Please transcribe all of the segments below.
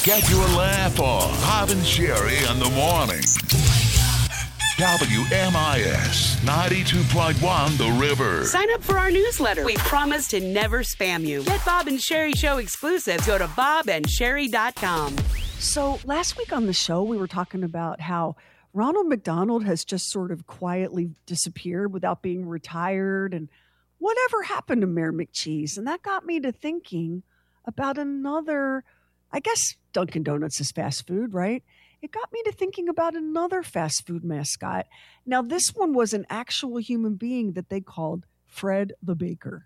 Get your laugh on. Bob and Sherry in the morning. WMIS 92.1 The River. Sign up for our newsletter. We promise to never spam you. Get Bob and Sherry Show exclusives. Go to bobandsherry.com. So last week on the show, we were talking about how Ronald McDonald has just sort of quietly disappeared without being retired, and whatever happened to Mayor McCheese. And that got me to thinking about another, I guess Dunkin' Donuts is fast food, right? It got me to thinking about another fast food mascot. Now, this one was an actual human being that they called Fred the Baker.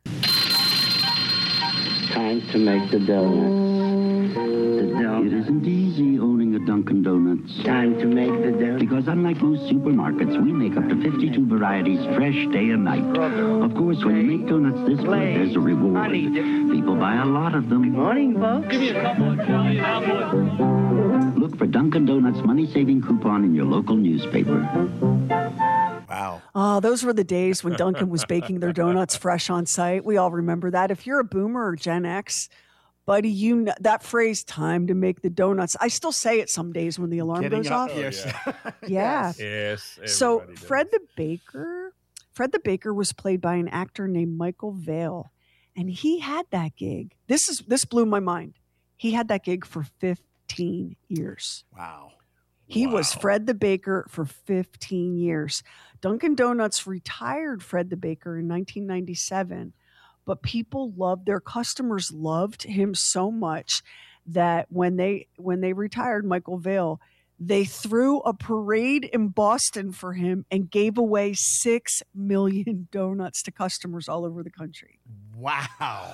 Time to make the donut. The donut. It isn't easy owning a Dunkin' Donuts. Time to make the donut. Because unlike most supermarkets, we make up to 52 varieties fresh day and night. Of course, when you make donuts this good, there's a reward. People buy a lot of them. Good morning, folks. Give me a couple of Johnny Apples. Look for Dunkin' Donuts money-saving coupon in your local newspaper. Wow. Oh, those were the days when Dunkin' was baking their donuts fresh on site. We all remember that. If you're a boomer or Gen X, buddy, you know that phrase, time to make the donuts. I still say it some days when the alarm goes off. Yeah. Yes. So does. Fred the Baker was played by an actor named Michael Vale, and he had that gig. This blew my mind. He had that gig for 15 years. Wow. He was Fred the Baker for 15 years. Dunkin' Donuts retired Fred the Baker in 1997, but their customers loved him so much that when they retired Michael Vale, they threw a parade in Boston for him and gave away 6 million donuts to customers all over the country. Wow.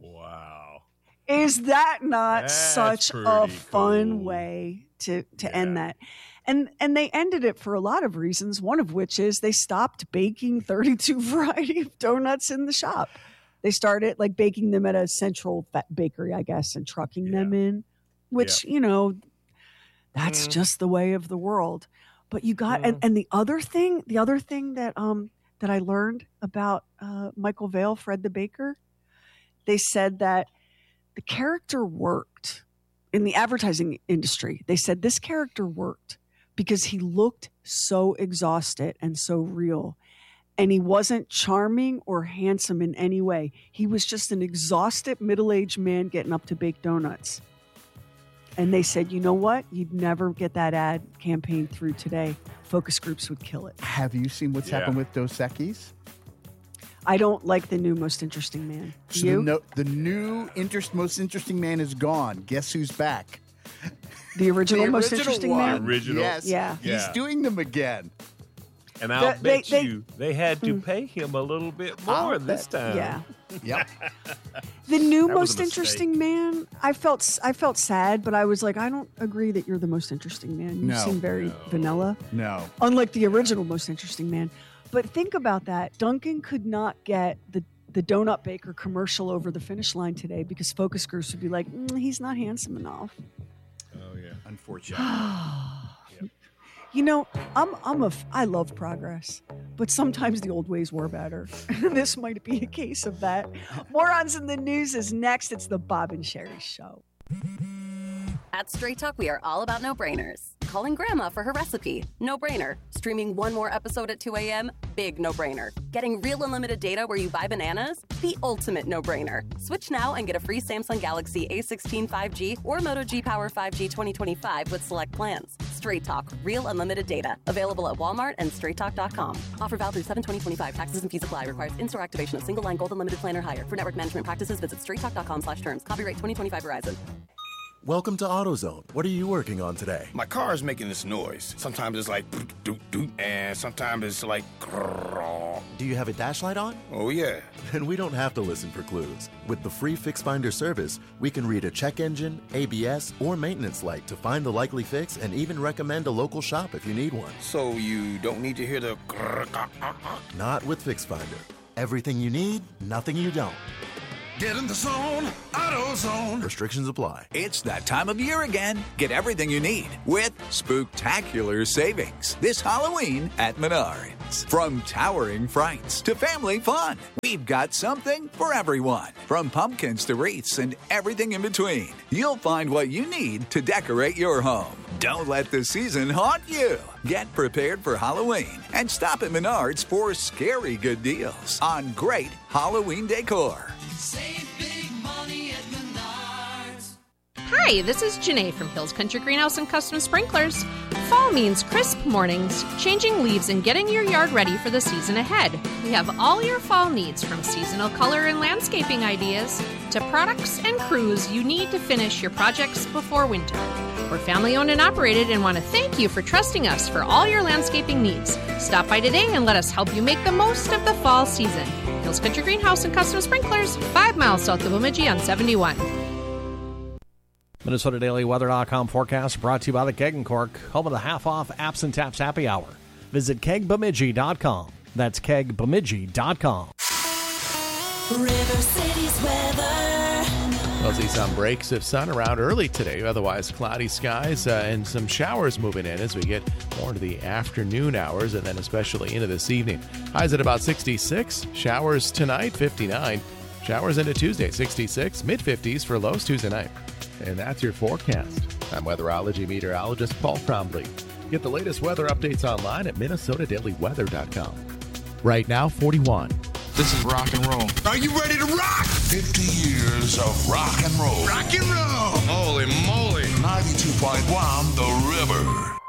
Is that not That's such a fun cool. way to end that? And they ended it for a lot of reasons, one of which is they stopped baking 32 variety of donuts in the shop. They started like baking them at a central bakery, I guess, and trucking them in, which, that's just the way of the world. But you got, and the other thing that I learned about Michael Vale, Fred the Baker, they said that the character worked in the advertising industry. They said this character worked because he looked so exhausted and so real. And he wasn't charming or handsome in any way. He was just an exhausted middle-aged man getting up to bake donuts. And they said, you know what? You'd never get that ad campaign through today. Focus groups would kill it. Have you seen what's happened with Dos Equis? I don't like the new Most Interesting Man. So You? the new Most Interesting Man is gone. Guess who's back? The original Most original Interesting one. Man? Original. Yes. Yeah. He's doing them again. And I'll They- bet they- you they had to pay him a little bit more this time. Yeah. Yep. The new That was Most a mistake. Interesting Man, I felt sad, but I was like, I don't agree that you're the most interesting man. You No. seem very vanilla. No. Unlike the original Most Interesting Man. But think about that. Dunkin' could not get the Donut Baker commercial over the finish line today because focus groups would be like, he's not handsome enough. Oh yeah. Unfortunately. You know, I love progress, but sometimes the old ways were better. This might be a case of that. Morons in the News is next. It's the Bob and Sherry Show. At Straight Talk, we are all about no-brainers. Calling Grandma for her recipe, no-brainer. Streaming one more episode at 2 a.m., big no-brainer. Getting real unlimited data where you buy bananas, the ultimate no-brainer. Switch now and get a free Samsung Galaxy A16 5G or Moto G Power 5G 2025 with select plans. Straight Talk, real unlimited data. Available at Walmart and straighttalk.com. Offer valid through 7/20/25. Taxes and fees apply. Requires in-store activation of single line gold unlimited plan or higher. For network management practices, visit straighttalk.com/terms. Copyright 2025 Verizon. Welcome to AutoZone. What are you working on today? My car is making this noise. Sometimes it's like doot doot, and sometimes it's like grrr. Do you have a dash light on? Oh yeah. Then we don't have to listen for clues. With the free Fix Finder service, we can read a check engine, ABS, or maintenance light to find the likely fix and even recommend a local shop if you need one. So you don't need to hear the grrr. Not with Fix Finder. Everything you need, nothing you don't. Get in the zone, AutoZone. Restrictions apply. It's that time of year again. Get everything you need with spooktacular savings this Halloween at Menards. From towering frights to family fun, we've got something for everyone. From pumpkins to wreaths and everything in between, you'll find what you need to decorate your home. Don't let the season haunt you. Get prepared for Halloween and stop at Menards for scary good deals on great Halloween decor. Save big money at Menards. Hi, this is Janae from Hills Country Greenhouse and Custom Sprinklers. Fall means crisp mornings, changing leaves, and getting your yard ready for the season ahead. We have all your fall needs, from seasonal color and landscaping ideas to products and crews you need to finish your projects before winter. We're family-owned and operated and want to thank you for trusting us for all your landscaping needs. Stop by today and let us help you make the most of the fall season. Hills Country Greenhouse and Custom Sprinklers, 5 miles south of Bemidji on 71. MinnesotaDailyWeather.com forecast brought to you by the Keg and Cork, home of the half-off Apps and Taps Happy Hour. Visit KegBemidji.com. That's KegBemidji.com. River City's weather. We'll see some breaks of sun around early today. Otherwise, cloudy skies and some showers moving in as we get more into the afternoon hours and then especially into this evening. Highs at about 66. Showers tonight, 59. Showers into Tuesday, 66. Mid-50s for lows Tuesday night. And that's your forecast. I'm weatherology meteorologist Paul Cromley. Get the latest weather updates online at MinnesotaDailyWeather.com. Right now, 41. This is rock and roll. Are you ready to rock? 50 years of rock and roll. Rock and roll. Holy moly. 92.1 The River.